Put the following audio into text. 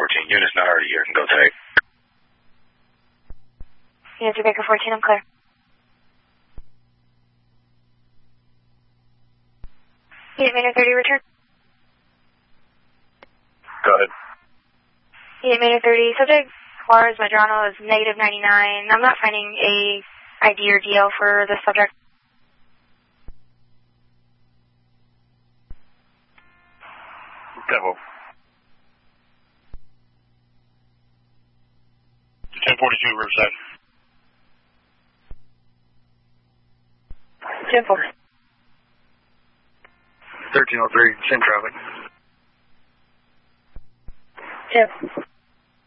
14. Unit's not already here. Can go today. Unit to Baker 14, I'm clear. Unit Maynard 30, return. Go ahead. Unit Maynard 30, subject Juarez Medrano is negative 99. I'm not finding a ID or DL for the subject. Devil. 1042 Riverside. 10-4. 1303, same traffic. 10.